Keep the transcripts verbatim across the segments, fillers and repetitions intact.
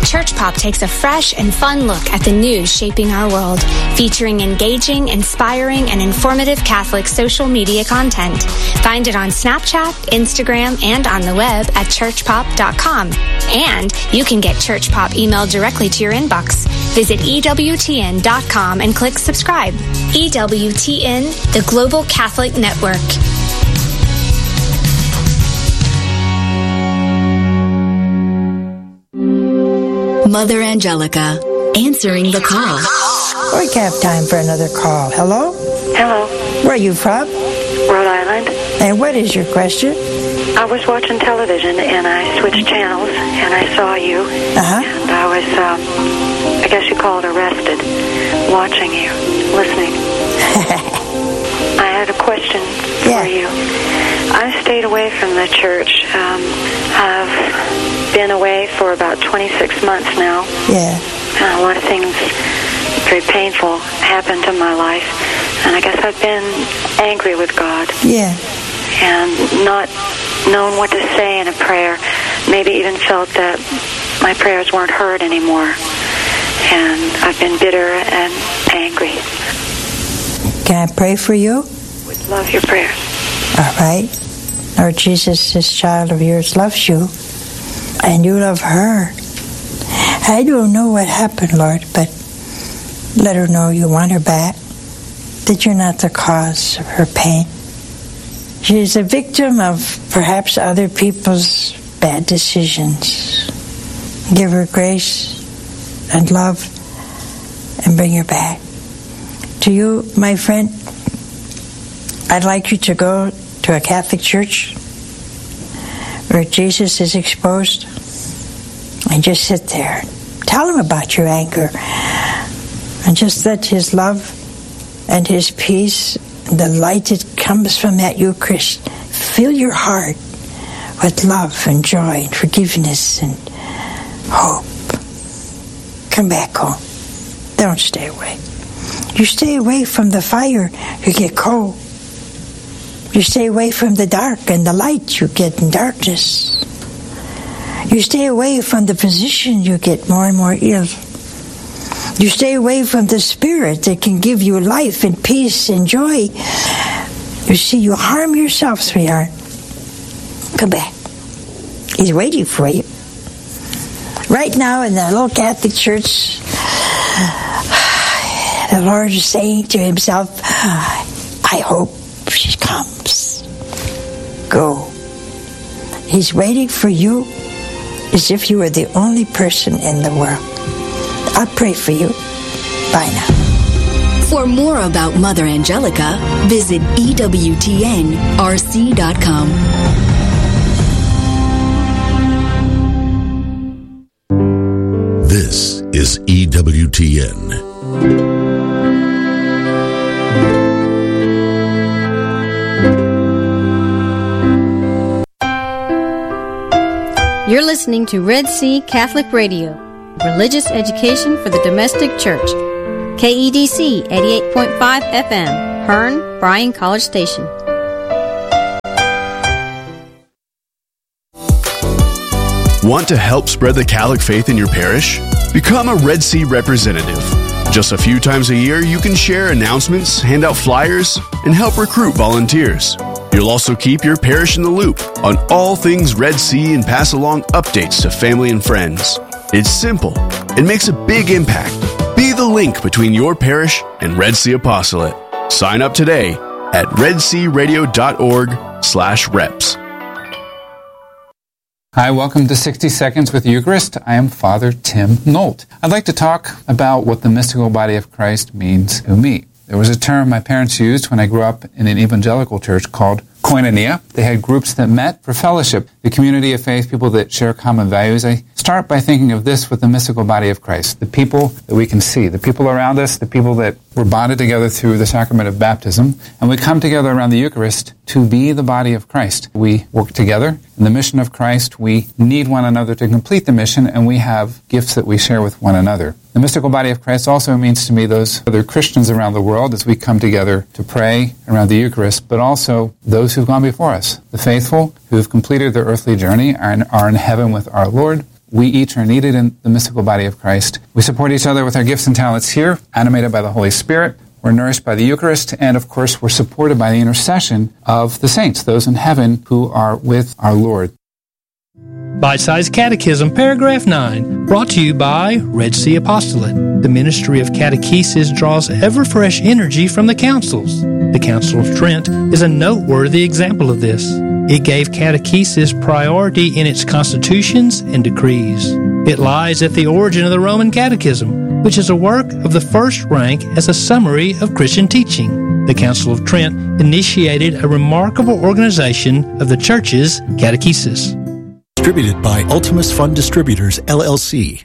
Church Pop takes a fresh and fun look at the news shaping our world, featuring engaging, inspiring, and informative Catholic social media content. Find it on Snapchat, Instagram, and on the web at church pop dot com. And you can get Church Pop emailed directly to your inbox. Visit E W T N dot com and click subscribe. E W T N, the Global Catholic Network. Mother Angelica, answering the call. We have time for another call. Hello? Hello. Where are you from? Rhode Island. And what is your question? I was watching television and I switched channels and I saw you. Uh-huh. And I was, um, I guess you call it arrested, watching you, listening. I had a question yeah. for you. I stayed away from the church. Um, I've been away for about twenty-six months now. Yeah. Uh, a lot of things very painful happened in my life. And I guess I've been angry with God. Yeah. And not known what to say in a prayer. Maybe even felt that my prayers weren't heard anymore. And I've been bitter and angry. Can I pray for you? Would love your prayers. All right. Lord Jesus, this child of yours loves you, and you love her. I don't know what happened, Lord, but let her know you want her back, that you're not the cause of her pain. She is a victim of perhaps other people's bad decisions. Give her grace and love and bring her back. To you, my friend, I'd like you to go to a Catholic church where Jesus is exposed and just sit there. Tell him about your anger and just let his love and his peace, the light that comes from that Eucharist, fill your heart with love and joy and forgiveness and hope. Come back home. Don't stay away. You stay away from the fire, you get cold. You stay away from the dark and the light, you get in darkness. You stay away from the physician, you get more and more ill. You stay away from the Spirit that can give you life and peace and joy. You see, you harm yourself, sweetheart. Come back. He's waiting for you. Right now in the little Catholic church, the Lord is saying to himself, I hope she comes. Go. He's waiting for you as if you were the only person in the world. I'll pray for you. Bye now. For more about Mother Angelica, visit E W T N R C dot com. This is E W T N. You're listening to Red Sea Catholic Radio, religious education for the domestic church. K E D C eighty-eight point five F M, Hearn, Bryan College Station. Want to help spread the Catholic faith in your parish? Become a Red Sea representative. Just a few times a year, you can share announcements, hand out flyers, and help recruit volunteers. You'll also keep your parish in the loop on all things Red Sea and pass along updates to family and friends. It's simple. It makes a big impact. Be the link between your parish and Red Sea Apostolate. Sign up today at red sea radio dot org slash reps. Hi, welcome to sixty Seconds with Eucharist. I am Father Tim Nolt. I'd like to talk about what the mystical body of Christ means to me. There was a term my parents used when I grew up in an evangelical church called koinonia. They had groups that met for fellowship, the community of faith, people that share common values. I start by thinking of this with the mystical body of Christ, the people that we can see, the people around us, the people that were bonded together through the sacrament of baptism, and we come together around the Eucharist to be the body of Christ. We work together in the mission of Christ. We need one another to complete the mission, and we have gifts that we share with one another. The mystical body of Christ also means to me those other Christians around the world as we come together to pray around the Eucharist, but also those who've gone before us, the faithful who have completed their earthly journey, are in, are in heaven with our Lord, We each are needed in the mystical body of Christ. We support each other with our gifts and talents here, animated by the Holy Spirit. We're nourished by the Eucharist, and of course, we're supported by the intercession of the saints, those in heaven who are with our Lord. Bite-Sized Catechism, Paragraph nine, brought to you by Red Sea Apostolate. The ministry of catechesis draws ever-fresh energy from the councils. The Council of Trent is a noteworthy example of this. It gave catechesis priority in its constitutions and decrees. It lies at the origin of the Roman Catechism, which is a work of the first rank as a summary of Christian teaching. The Council of Trent initiated a remarkable organization of the Church's catechesis. Distributed by Ultimus Fund Distributors, L L C.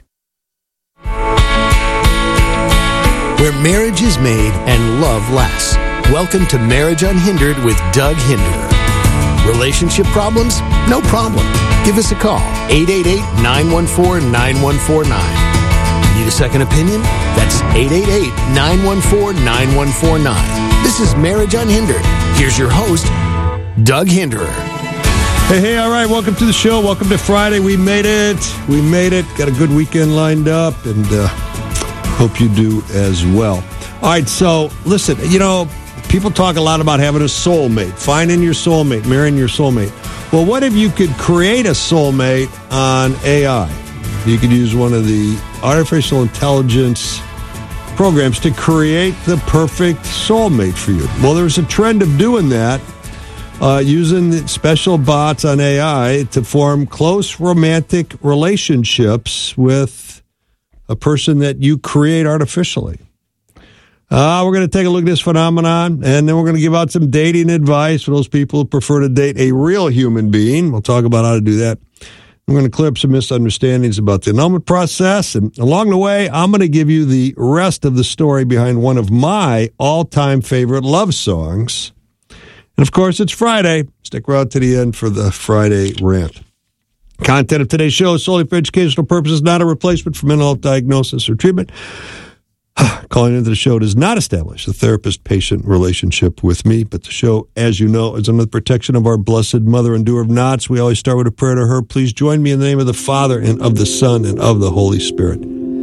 Where marriage is made and love lasts. Welcome to Marriage Unhindered with Doug Hinderer. Relationship problems? No problem. Give us a call, eight eight eight, nine one four, nine one four nine. Need a second opinion? That's eight eight eight, nine one four, nine one four nine. This is Marriage Unhindered. Here's your host, Doug Hinderer. Hey, hey, all right, welcome to the show. Welcome to Friday. We made it. We made it. Got a good weekend lined up, and uh, hope you do as well. All right, so listen, you know, people talk a lot about having a soulmate, finding your soulmate, marrying your soulmate. Well, what if you could create a soulmate on A I? You could use one of the artificial intelligence programs to create the perfect soulmate for you. Well, there's a trend of doing that. Uh, using special bots on A I to form close romantic relationships with a person that you create artificially. Uh, we're going to take a look at this phenomenon, and then we're going to give out some dating advice for those people who prefer to date a real human being. We'll talk about how to do that. I'm going to clear up some misunderstandings about the annulment process, and along the way, I'm going to give you the rest of the story behind one of my all-time favorite love songs. And, of course, it's Friday. Stick around to the end for the Friday rant. Content of today's show is solely for educational purposes, not a replacement for mental health diagnosis or treatment. Calling into the show does not establish a therapist-patient relationship with me, but the show, as you know, is under the protection of our Blessed Mother and Doer of Knots. We always start with a prayer to her. Please join me in the name of the Father, and of the Son, and of the Holy Spirit.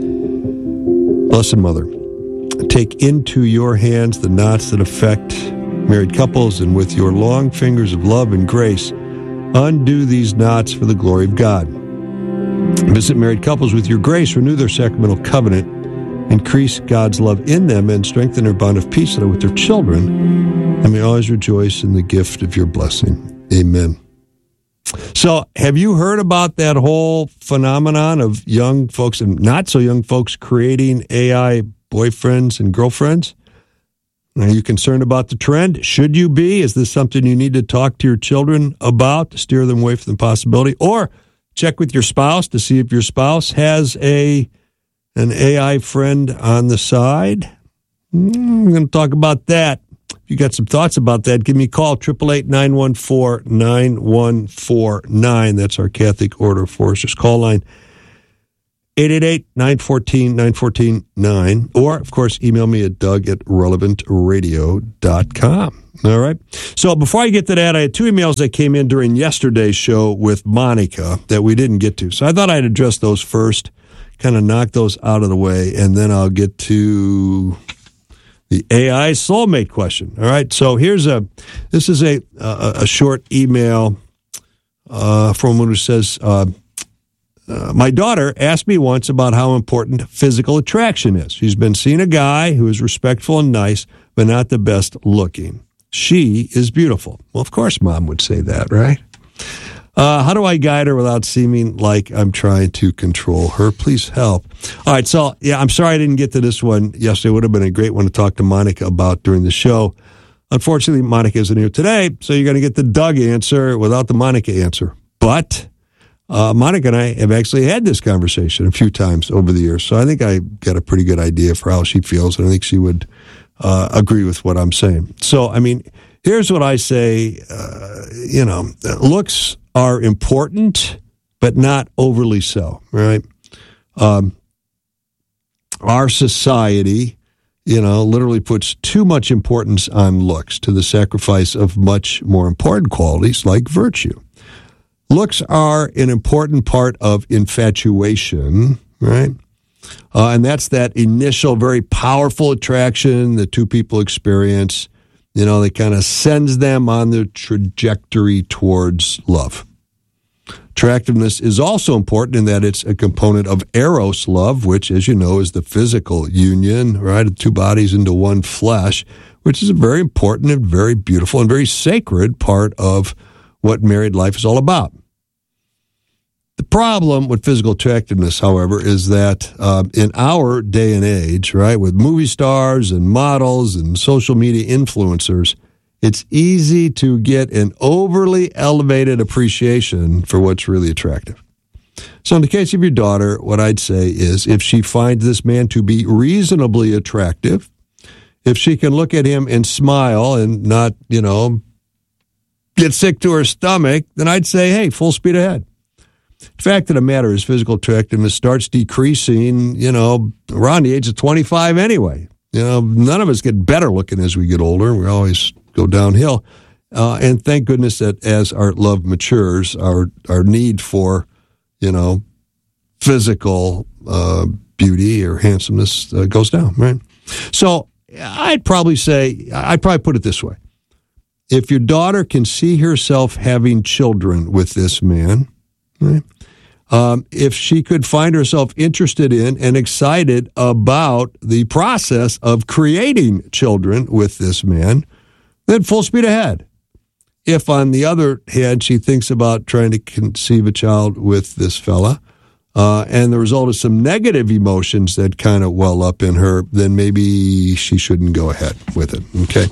Blessed Mother, take into your hands the knots that affect married couples, and with your long fingers of love and grace, undo these knots for the glory of God. Visit married couples with your grace, renew their sacramental covenant, increase God's love in them, and strengthen their bond of peace that are with their children, and may always rejoice in the gift of your blessing. Amen. So, have you heard about that whole phenomenon of young folks and not so young folks creating A I boyfriends and girlfriends? Are you concerned about the trend? Should you be? Is this something you need to talk to your children about to steer them away from the possibility? Or check with your spouse to see if your spouse has a an A I friend on the side. I'm going to talk about that. If you got some thoughts about that, give me a call, eight eight eight, nine one four, nine one four nine. That's our Catholic Order of Foresters call line. eight eight eight, nine one four, nine one four nine. Or, of course, email me at doug at relevant radio dot com. All right? So before I get to that, I had two emails that came in during yesterday's show with Monica that we didn't get to. So I thought I'd address those first, kind of knock those out of the way, and then I'll get to the A I soulmate question. All right? So here's a, this is a, a, a short email uh, from one who says, uh, Uh, my daughter asked me once about how important physical attraction is. She's been seeing a guy who is respectful and nice, but not the best looking. She is beautiful. Well, of course, Mom would say that, right? Uh, how do I guide her without seeming like I'm trying to control her? Please help. All right, so, yeah, I'm sorry I didn't get to this one yesterday. It would have been a great one to talk to Monica about during the show. Unfortunately, Monica isn't here today, so you're going to get the Doug answer without the Monica answer. But Uh, Monica and I have actually had this conversation a few times over the years, so I think I got a pretty good idea for how she feels, and I think she would uh, agree with what I'm saying. So, I mean, here's what I say, uh, you know, looks are important, but not overly so, right? Um, our society, you know, literally puts too much importance on looks to the sacrifice of much more important qualities like virtue. Looks are an important part of infatuation, right? Uh, and that's that initial, very powerful attraction that two people experience. You know, that kind of sends them on the trajectory towards love. Attractiveness is also important in that it's a component of eros love, which, as you know, is the physical union, right, of two bodies into one flesh, which is a very important and very beautiful and very sacred part of what married life is all about. The problem with physical attractiveness, however, is that uh, in our day and age, right, with movie stars and models and social media influencers, it's easy to get an overly elevated appreciation for what's really attractive. So in the case of your daughter, what I'd say is if she finds this man to be reasonably attractive, if she can look at him and smile and not, you know, get sick to her stomach, then I'd say, hey, full speed ahead. The fact of the matter is physical attractiveness starts decreasing, you know, around the age of twenty-five anyway. You know, none of us get better looking as we get older. We always go downhill. Uh, and thank goodness that as our love matures, our, our need for, you know, physical uh, beauty or handsomeness uh, goes down, right? So I'd probably say, I'd probably put it this way. If your daughter can see herself having children with this man, right? Um, if she could find herself interested in and excited about the process of creating children with this man, then full speed ahead. If, on the other hand, she thinks about trying to conceive a child with this fella, uh, and the result is some negative emotions that kind of well up in her, then maybe she shouldn't go ahead with it, okay?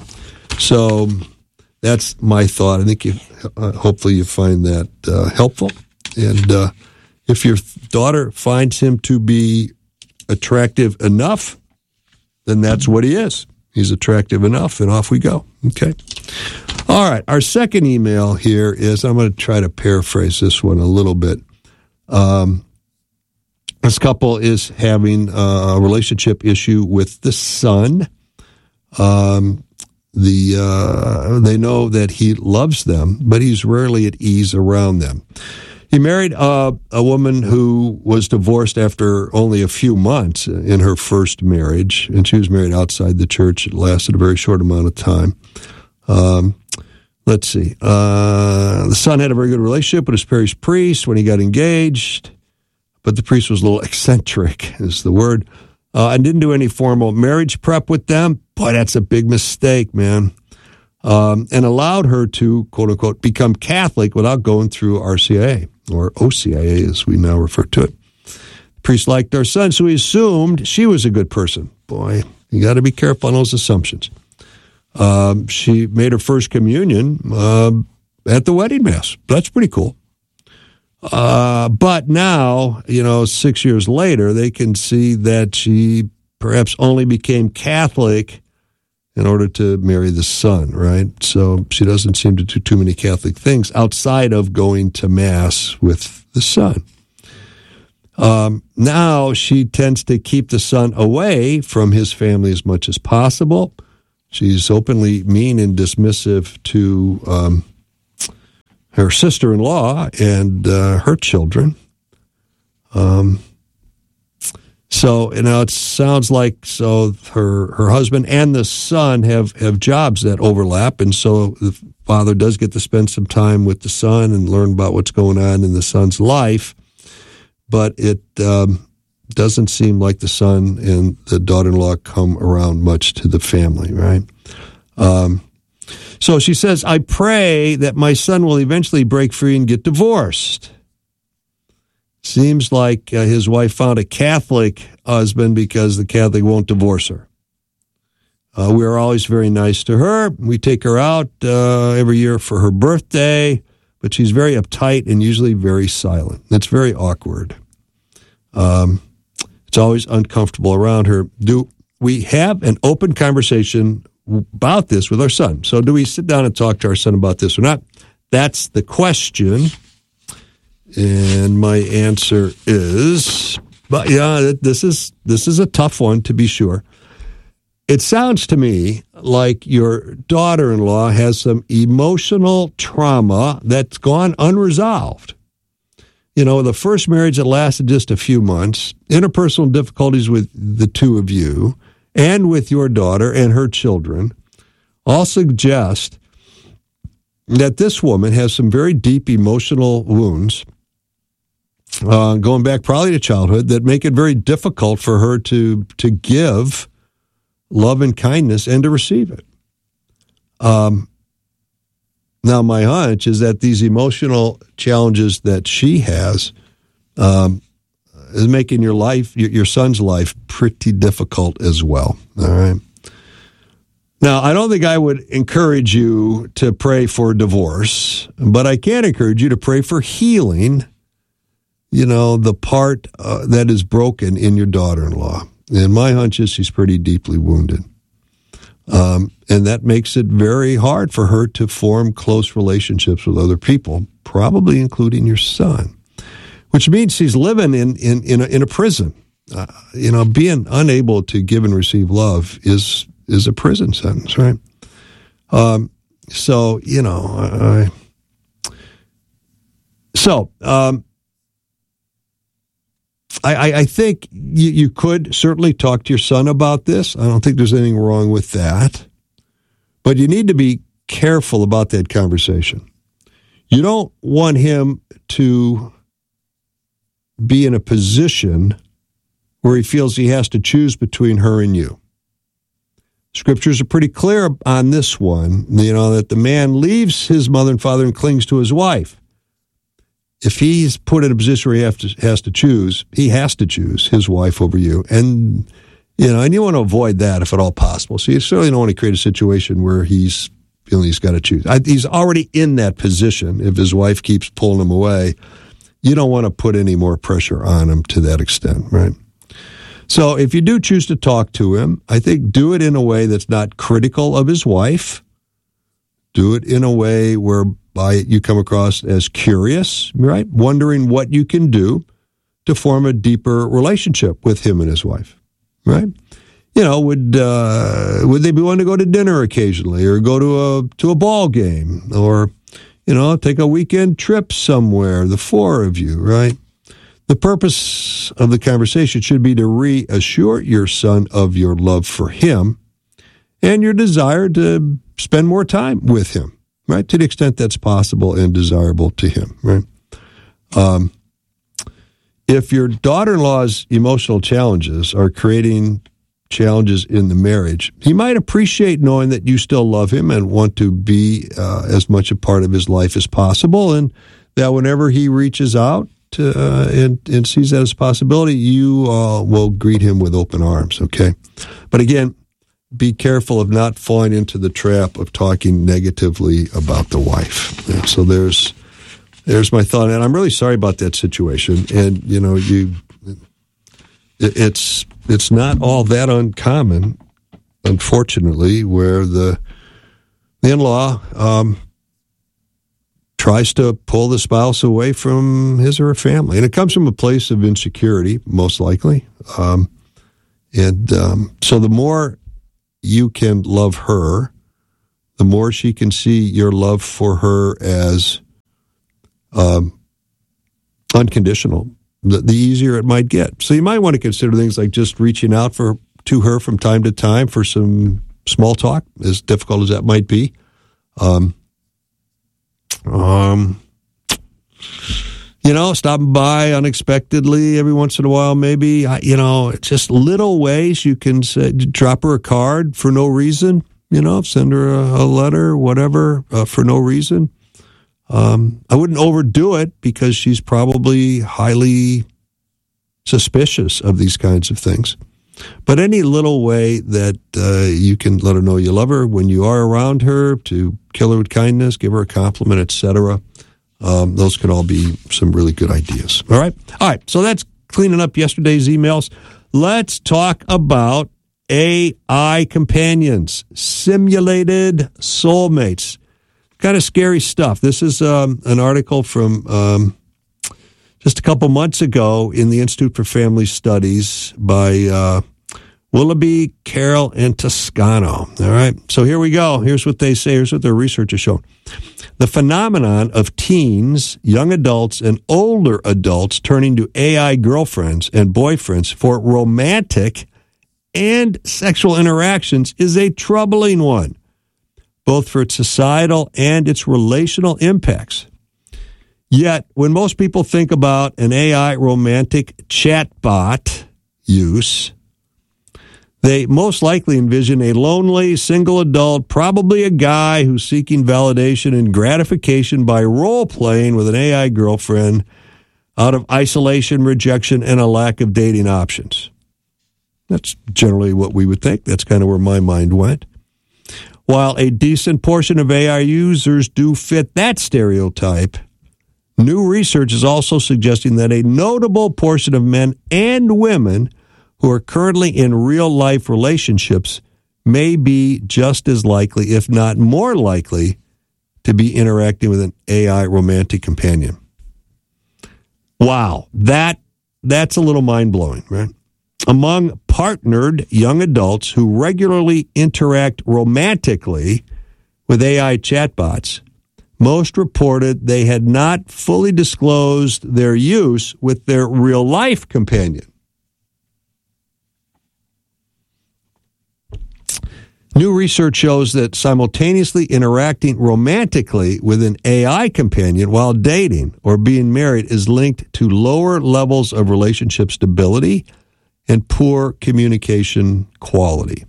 So that's my thought. I think you, uh, hopefully you find that uh, helpful. And uh, if your daughter finds him to be attractive enough, then that's what he is. He's attractive enough, and off we go. Okay. All right. Our second email here is, I'm going to try to paraphrase this one a little bit. Um, this couple is having a relationship issue with the son. Um, the uh, they know that he loves them, but he's rarely at ease around them. He married uh, a woman who was divorced after only a few months in her first marriage, and she was married outside the church. It lasted a very short amount of time. Um, let's see. Uh, the son had a very good relationship with his parish priest when he got engaged, but the priest was a little eccentric, is the word, uh, and didn't do any formal marriage prep with them. Boy, that's a big mistake, man. Um, and allowed her to, quote unquote, become Catholic without going through R C I A, or O C I A as we now refer to it. The priest liked our son, so he assumed she was a good person. Boy, you got to be careful on those assumptions. Um, she made her first communion uh, at the wedding mass. That's pretty cool. Uh, but now, you know, six years later, they can see that she perhaps only became Catholic in order to marry the son, right? So she doesn't seem to do too many Catholic things outside of going to Mass with the son. Um, now she tends to keep the son away from his family as much as possible. She's openly mean and dismissive to um, her sister-in-law and uh, her children. Um So, you know, it sounds like so her her husband and the son have, have jobs that overlap, and so the father does get to spend some time with the son and learn about what's going on in the son's life, but it um, doesn't seem like the son and the daughter-in-law come around much to the family, right? Um, so she says, I pray that my son will eventually break free and get divorced. Seems like uh, his wife found a Catholic husband because the Catholic won't divorce her. Uh, we are always very nice to her. We take her out uh, every year for her birthday, but she's very uptight and usually very silent. That's very awkward. Um, it's always uncomfortable around her. Do we have an open conversation about this with our son? So do we sit down and talk to our son about this or not? That's the question. And my answer is, but yeah, this is this is a tough one to be sure. it sounds to me like your daughter-in-law has some emotional trauma that's gone unresolved. You know, the first marriage that lasted just a few months, interpersonal difficulties with the two of you and with your daughter and her children all suggest that this woman has some very deep emotional wounds uh, going back probably to childhood that make it very difficult for her to to give love and kindness and to receive it. Um, now, my hunch is that these emotional challenges that she has um, is making your life, your, your son's life, pretty difficult as well. All right. Now, I don't think I would encourage you to pray for divorce, but I can encourage you to pray for healing, you know, the part uh, that is broken in your daughter-in-law. And my hunch is she's pretty deeply wounded. Um, and that makes it very hard for her to form close relationships with other people, probably including your son, which means she's living in, in, in, a, in a prison. Uh, you know, being unable to give and receive love is is a prison sentence, right? Um, so, you know, I, so um, I, I think you, you could certainly talk to your son about this. I don't think there's anything wrong with that. But you need to be careful about that conversation. You don't want him to be in a position where he feels he has to choose between her and you. Scriptures are pretty clear on this one, you know, that the man leaves his mother and father and clings to his wife. If he's put in a position where he have to, has to choose, he has to choose his wife over you. And, you know, and you want to avoid that if at all possible. So you certainly don't want to create a situation where he's feeling he's got to choose. I, he's already in that position. If his wife keeps pulling him away, you don't want to put any more pressure on him to that extent, right? So if you do choose to talk to him, I think do it in a way that's not critical of his wife. Do it in a way whereby you come across as curious, right? Wondering what you can do to form a deeper relationship with him and his wife, right? You know, would uh, would they be willing to go to dinner occasionally, or go to a to a ball game, or, you know, take a weekend trip somewhere, the four of you, right? The purpose of the conversation should be to reassure your son of your love for him and your desire to spend more time with him, right? To the extent that's possible and desirable to him, right? Um, if your daughter-in-law's emotional challenges are creating challenges in the marriage, he might appreciate knowing that you still love him and want to be uh, as much a part of his life as possible, and that whenever he reaches out, To, uh, and, and sees that as a possibility, you uh, will greet him with open arms, okay? But again, be careful of not falling into the trap of talking negatively about the wife. And so there's there's my thought, and I'm really sorry about that situation. And, you know, you it, it's it's not all that uncommon, unfortunately, where the, the in-law um, tries to pull the spouse away from his or her family. And it comes from a place of insecurity, most likely. Um, and um, so the more you can love her, the more she can see your love for her as um, unconditional, the, the easier it might get. So you might want to consider things like just reaching out for to her from time to time for some small talk, as difficult as that might be. Um Um, you know, stopping by unexpectedly every once in a while, maybe, you know, just little ways you can say, drop her a card for no reason, you know, send her a, a letter, whatever, uh, for no reason. Um, I wouldn't overdo it because she's probably highly suspicious of these kinds of things. But any little way that uh, you can let her know you love her when you are around her, to kill her with kindness, give her a compliment, et cetera, um, those can all be some really good ideas. All right? All right, so that's cleaning up yesterday's emails. Let's talk about A I companions, simulated soulmates. Kind of scary stuff. This is um, an article from um, just a couple months ago in the Institute for Family Studies by uh, Willoughby, Carroll, and Toscano. All right, so here we go. Here's what they say. Here's what their research has shown. The phenomenon of teens, young adults, and older adults turning to A I girlfriends and boyfriends for romantic and sexual interactions is a troubling one, both for its societal and its relational impacts. Yet, when most people think about an A I romantic chatbot use, they most likely envision a lonely, single adult, probably a guy who's seeking validation and gratification by role-playing with an A I girlfriend out of isolation, rejection, and a lack of dating options. That's generally what we would think. That's kind of where my mind went. While a decent portion of A I users do fit that stereotype, new research is also suggesting that a notable portion of men and women who are currently in real-life relationships may be just as likely, if not more likely, to be interacting with an A I romantic companion. Wow, that that's a little mind-blowing, right? Among partnered young adults who regularly interact romantically with A I chatbots, most reported they had not fully disclosed their use with their real-life companion. New research shows that simultaneously interacting romantically with an A I companion while dating or being married is linked to lower levels of relationship stability and poor communication quality.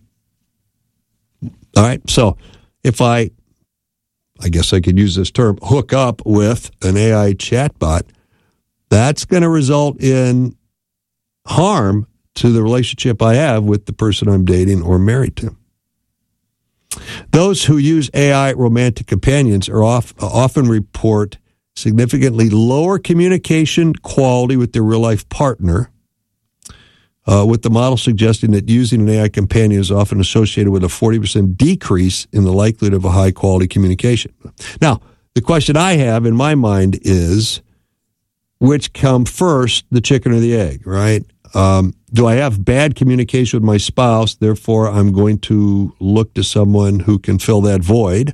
All right, so if I, I guess I could use this term, hook up with an A I chatbot, that's going to result in harm to the relationship I have with the person I'm dating or married to. Those who use A I romantic companions are off, often report significantly lower communication quality with their real-life partner, uh, with the model suggesting that using an A I companion is often associated with a forty percent decrease in the likelihood of a high-quality communication. Now, the question I have in my mind is, which come first, the chicken or the egg, right? Um, do I have bad communication with my spouse, therefore I'm going to look to someone who can fill that void?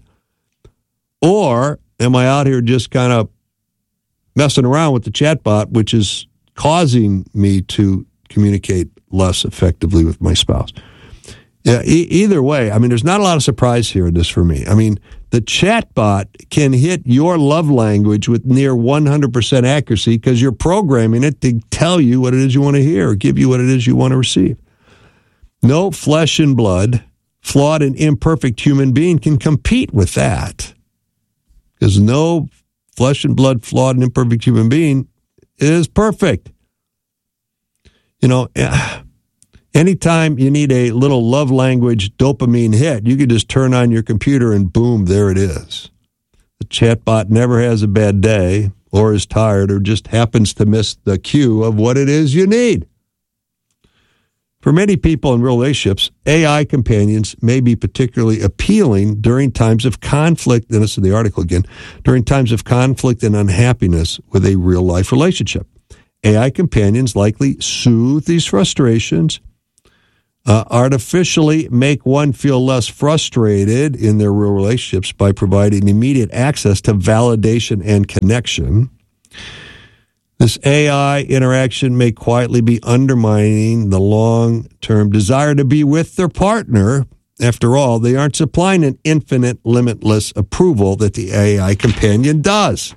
Or am I out here just kind of messing around with the chatbot, which is causing me to communicate less effectively with my spouse? Yeah, e- either way, I mean, there's not a lot of surprise here in this for me. I mean, the chatbot can hit your love language with near one hundred percent accuracy because you're programming it to tell you what it is you want to hear or give you what it is you want to receive. No flesh and blood, flawed and imperfect human being can compete with that, because no flesh and blood, flawed and imperfect human being is perfect. You know, anytime you need a little love language dopamine hit, you can just turn on your computer and boom, there it is. The chatbot never has a bad day or is tired or just happens to miss the cue of what it is you need. For many people in relationships, A I companions may be particularly appealing during times of conflict, and this is the article again, during times of conflict and unhappiness with a real-life relationship. A I companions likely soothe these frustrations, Uh, artificially make one feel less frustrated in their real relationships by providing immediate access to validation and connection. This A I interaction may quietly be undermining the long-term desire to be with their partner. After all, they aren't supplying an infinite, limitless approval that the A I companion does.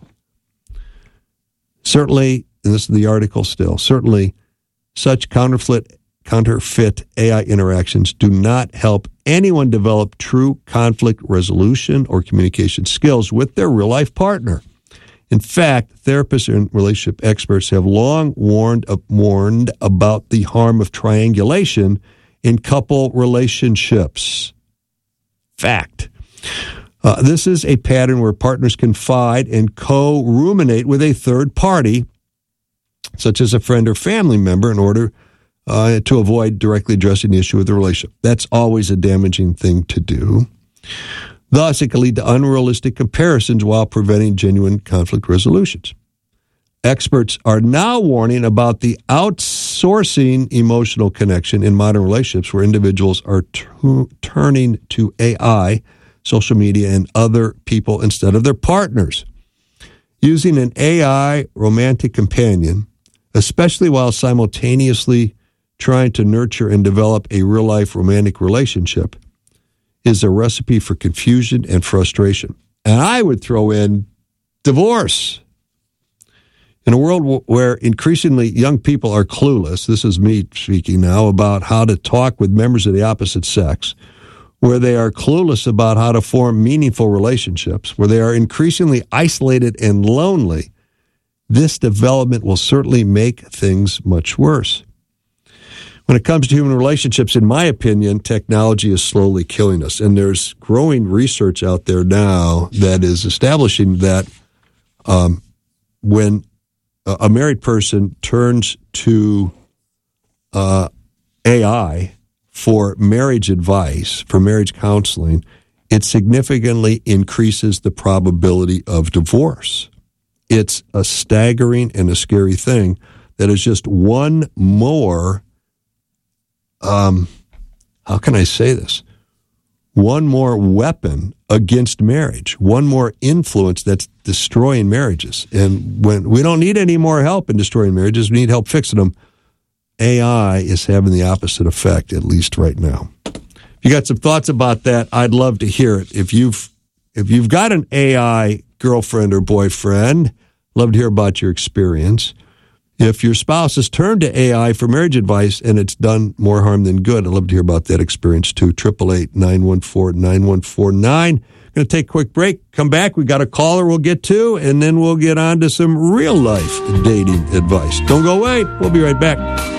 Certainly, and this is the article still, certainly such counterfeit Counterfeit A I interactions do not help anyone develop true conflict resolution or communication skills with their real-life partner. In fact, therapists and relationship experts have long warned, uh, warned about the harm of triangulation in couple relationships. Fact. Uh, this is a pattern where partners confide and co-ruminate with a third party, such as a friend or family member, in order Uh, to avoid directly addressing the issue of the relationship. That's always a damaging thing to do. Thus, it can lead to unrealistic comparisons while preventing genuine conflict resolutions. Experts are now warning about the outs outsourcing emotional connection in modern relationships where individuals are t- turning to A I, social media, and other people instead of their partners. Using an A I romantic companion, especially while simultaneously trying to nurture and develop a real-life romantic relationship, is a recipe for confusion and frustration. And I would throw in divorce. In a world w- where increasingly young people are clueless, this is me speaking now, about how to talk with members of the opposite sex, where they are clueless about how to form meaningful relationships, where they are increasingly isolated and lonely, this development will certainly make things much worse. When it comes to human relationships, in my opinion, technology is slowly killing us. And there's growing research out there now that is establishing that um, when a married person turns to uh, A I for marriage advice, for marriage counseling, it significantly increases the probability of divorce. It's a staggering and a scary thing that is just one more, um, how can I say this? One more weapon against marriage, one more influence that's destroying marriages. And when we don't need any more help in destroying marriages, we need help fixing them. A I is having the opposite effect, at least right now. If you got some thoughts about that, I'd love to hear it. If you've if you've got an A I girlfriend or boyfriend, love to hear about your experience. If your spouse has turned to A I for marriage advice and it's done more harm than good, I'd love to hear about that experience too. eight eight eight, nine one four, nine one four nine. Going to take a quick break. Come back. We got a caller we'll get to, and then we'll get on to some real life dating advice. Don't go away. We'll be right back.